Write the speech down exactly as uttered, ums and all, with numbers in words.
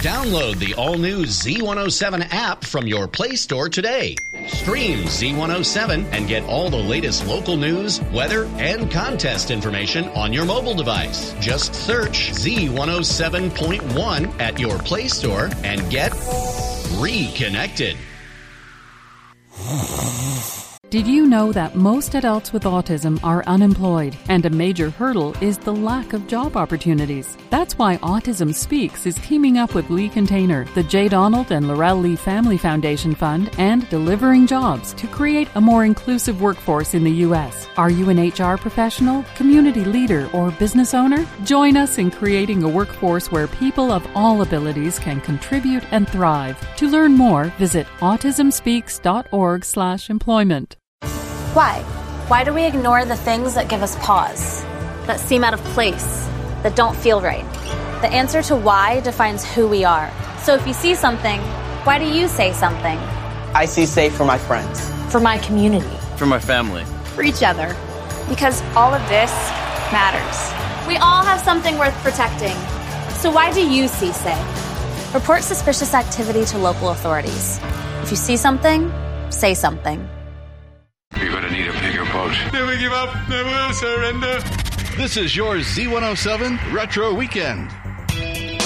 Download the all-new Z one oh seven app from your Play Store today. Stream Z one oh seven and get all the latest local news, weather, and contest information on your mobile device. Just search Z one oh seven point one at your Play Store and get reconnected. Did you know that most adults with autism are unemployed, and a major hurdle is the lack of job opportunities? That's why Autism Speaks is teaming up with Lee Container, the J. Donald and Laurel Lee Family Foundation Fund, and Delivering Jobs to create a more inclusive workforce in the U S. Are you an H R professional, community leader, or business owner? Join us in creating a workforce where people of all abilities can contribute and thrive. To learn more, visit autismspeaks.org slash employment. Why? Why do we ignore the things that give us pause, that seem out of place, that don't feel right? The answer to why defines who we are. So if you see something, why do you say something? I see safe for my friends. For my community. For my family. For each other. Because all of this matters. We all have something worth protecting. So why do you see safe? Report suspicious activity to local authorities. If you see something, say something. You're going to need a bigger boat. Never give up, never surrender. This is your Z one oh seven Retro Weekend.